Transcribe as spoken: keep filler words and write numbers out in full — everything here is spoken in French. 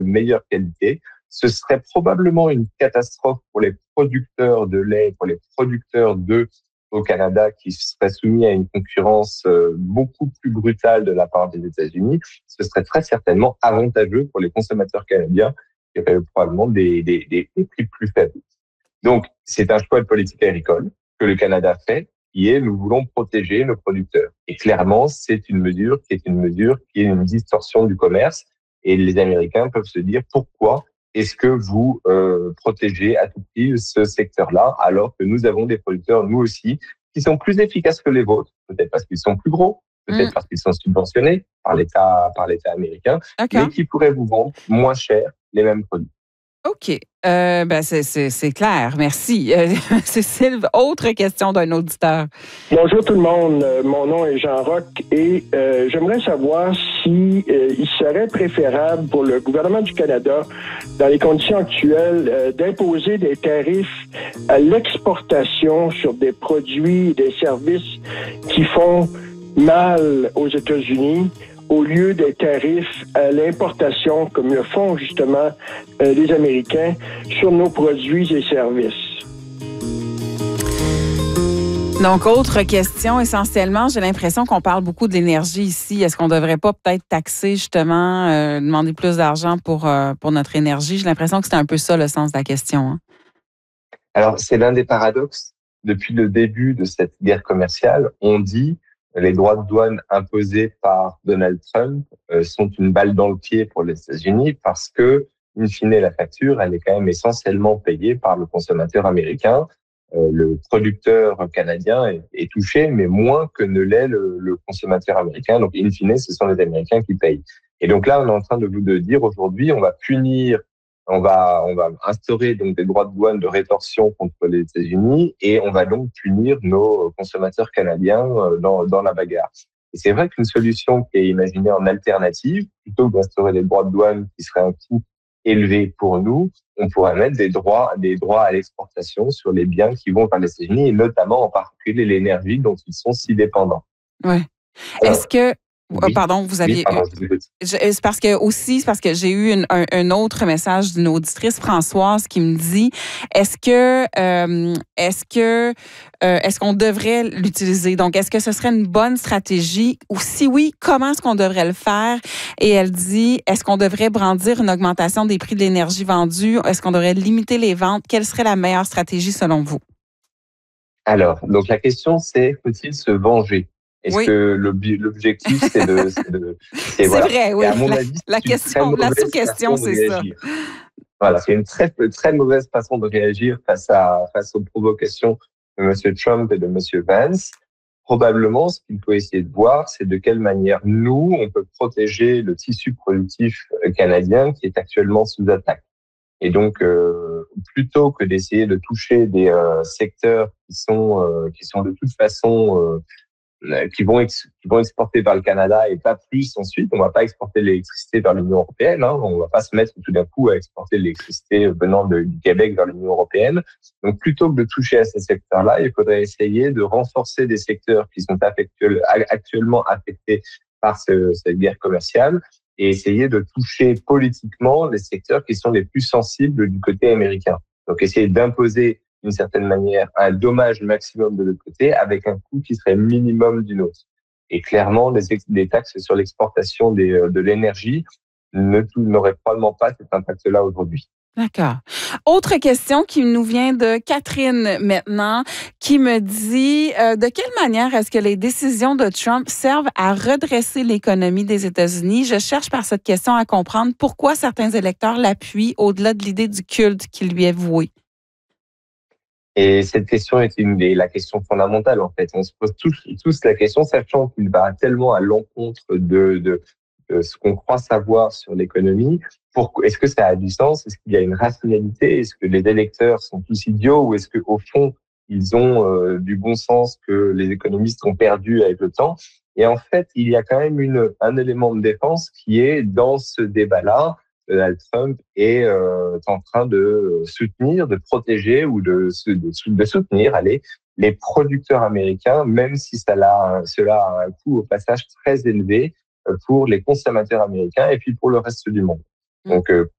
meilleure qualité. Ce serait probablement une catastrophe pour les producteurs de lait, pour les producteurs d'œufs au Canada, qui seraient soumis à une concurrence euh, beaucoup plus brutale de la part des États-Unis. Ce serait très certainement avantageux pour les consommateurs canadiens, qui auraient probablement des, des, des, des prix plus faibles. Donc, c'est un choix de politique agricole que le Canada fait, qui est nous voulons protéger nos producteurs. Et clairement, c'est une mesure qui est une mesure qui est une distorsion du commerce. Et les Américains peuvent se dire pourquoi est-ce que vous euh, protégez à tout prix ce secteur-là, alors que nous avons des producteurs, nous aussi, qui sont plus efficaces que les vôtres, peut-être parce qu'ils sont plus gros, peut-être mmh. parce qu'ils sont subventionnés par l'État, par l'État américain, okay. mais qui pourraient vous vendre moins cher les mêmes produits. OK. Euh, ben c'est, c'est, c'est clair. Merci. Euh, Cécile, autre question d'un auditeur. Bonjour tout le monde. Mon nom est Jean Roch et euh, j'aimerais savoir si euh, il serait préférable pour le gouvernement du Canada, dans les conditions actuelles, euh, d'imposer des tarifs à l'exportation sur des produits et des services qui font mal aux États-Unis, au lieu des tarifs à l'importation, comme le font justement euh, les Américains, sur nos produits et services. Donc, autre question, essentiellement, j'ai l'impression qu'on parle beaucoup de l'énergie ici. Est-ce qu'on ne devrait pas peut-être taxer, justement, euh, demander plus d'argent pour, euh, pour notre énergie? J'ai l'impression que c'est un peu ça le sens de la question. Hein? Alors, c'est l'un des paradoxes. Depuis le début de cette guerre commerciale, on dit les droits de douane imposés par Donald Trump euh, sont une balle dans le pied pour les États-Unis parce que, in fine, la facture, elle est quand même essentiellement payée par le consommateur américain. Euh, le producteur canadien est, est touché, mais moins que ne l'est le, le consommateur américain. Donc, in fine, ce sont les Américains qui payent. Et donc là, on est en train de vous de dire aujourd'hui, on va punir On va, on va instaurer donc des droits de douane de rétorsion contre les États-Unis et on va donc punir nos consommateurs canadiens dans, dans la bagarre. Et c'est vrai qu'une solution qui est imaginée en alternative, plutôt que d'instaurer des droits de douane qui seraient un coût élevé pour nous, on pourrait mettre des droits, des droits à l'exportation sur les biens qui vont vers les États-Unis et notamment en particulier l'énergie dont ils sont si dépendants. Ouais. Est-ce que Oui. Pardon, vous aviez. Oui, pardon, je, c'est parce que aussi, c'est parce que j'ai eu une, un, un autre message d'une auditrice, Françoise, qui me dit est-ce que, euh, est-ce que, euh, est-ce qu'on devrait l'utiliser? Donc, est-ce que ce serait une bonne stratégie? Ou si oui, comment est-ce qu'on devrait le faire? Et elle dit est-ce qu'on devrait brandir une augmentation des prix de l'énergie vendue? Est-ce qu'on devrait limiter les ventes? Quelle serait la meilleure stratégie selon vous? Alors, donc la question, c'est faut-il se venger? Est-ce oui. que l'objectif, c'est de... C'est, de, c'est, c'est voilà. vrai, oui. À mon la, avis, la, question, la sous-question, c'est ça. Voilà, c'est une très, très mauvaise façon de réagir face, à, face aux provocations de M. Trump et de M. Vance. Probablement, ce qu'il faut essayer de voir, c'est de quelle manière nous, on peut protéger le tissu productif canadien qui est actuellement sous attaque. Et donc, euh, plutôt que d'essayer de toucher des euh, secteurs qui sont, euh, qui sont de toute façon... Euh, qui vont ex, qui vont exporter vers le Canada et pas plus ensuite. On va pas exporter l'électricité vers l'Union européenne. Hein. On va pas se mettre tout d'un coup à exporter l'électricité venant de, du Québec vers l'Union européenne. Donc, plutôt que de toucher à ces secteurs-là, il faudrait essayer de renforcer des secteurs qui sont actuellement affectés par ce, cette guerre commerciale et essayer de toucher politiquement les secteurs qui sont les plus sensibles du côté américain. Donc, essayer d'imposer d'une certaine manière, un dommage maximum de l'autre côté avec un coût qui serait minimum d'une autre. Et clairement, les, les taxes sur l'exportation des, de l'énergie ne, n'auraient probablement pas cet impact-là aujourd'hui. D'accord. Autre question qui nous vient de Catherine maintenant, qui me dit euh, de quelle manière est-ce que les décisions de Trump servent à redresser l'économie des États-Unis? Je cherche par cette question à comprendre pourquoi certains électeurs l'appuient au-delà de l'idée du culte qui lui est voué. Et cette question est une des, la question fondamentale, en fait. On se pose tous, tous la question, sachant qu'il va tellement à l'encontre de, de, de ce qu'on croit savoir sur l'économie. Pourquoi, est-ce que ça a du sens? Est-ce qu'il y a une rationalité? Est-ce que les électeurs sont tous idiots? Ou est-ce qu'au fond, ils ont euh, du bon sens que les économistes ont perdu avec le temps? Et en fait, il y a quand même une, un élément de défense qui est dans ce débat-là. Donald Trump est euh, en train de soutenir, de protéger ou de, de, de soutenir, allez, les producteurs américains, même si ça a, cela a un coût au passage très élevé pour les consommateurs américains et puis pour le reste du monde. Donc, euh,